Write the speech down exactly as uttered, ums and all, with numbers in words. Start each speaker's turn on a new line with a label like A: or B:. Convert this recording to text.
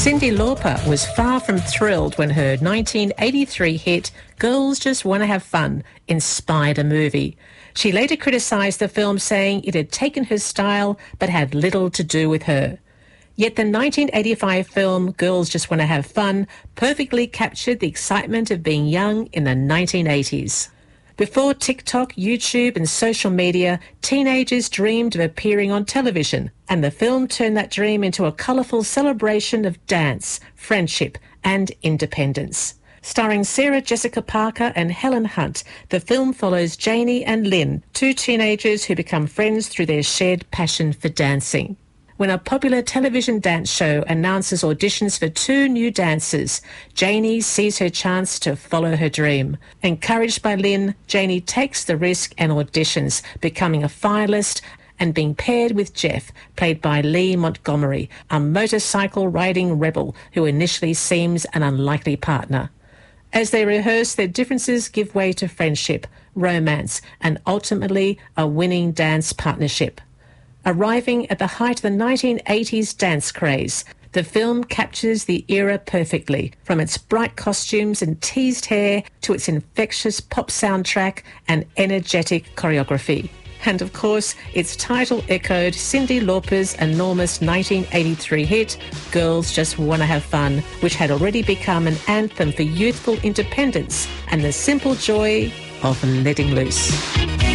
A: Cyndi Lauper was far from thrilled when her nineteen eighty-three hit Girls Just Wanna Have Fun inspired a movie. She later criticised the film, saying it had taken her style but had little to do with her. Yet the nineteen eighty-five film Girls Just Wanna Have Fun perfectly captured the excitement of being young in the nineteen eighties. Before TikTok, YouTube and social media, teenagers dreamed of appearing on television, and the film turned that dream into a colourful celebration of dance, friendship and independence. Starring Sarah Jessica Parker and Helen Hunt, the film follows Janie and Lynn, two teenagers who become friends through their shared passion for dancing. When a popular television dance show announces auditions for two new dancers, Janie sees her chance to follow her dream. Encouraged by Lynn, Janie takes the risk and auditions, becoming a finalist and being paired with Jeff, played by Lee Montgomery, a motorcycle-riding rebel who initially seems an unlikely partner. As they rehearse, their differences give way to friendship, romance, and ultimately a winning dance partnership. Arriving at the height of the nineteen eighties dance craze, the film captures the era perfectly, from its bright costumes and teased hair to its infectious pop soundtrack and energetic choreography. And of course, its title echoed Cyndi Lauper's enormous nineteen eighty-three hit, Girls Just Wanna Have Fun, which had already become an anthem for youthful independence and the simple joy of letting loose.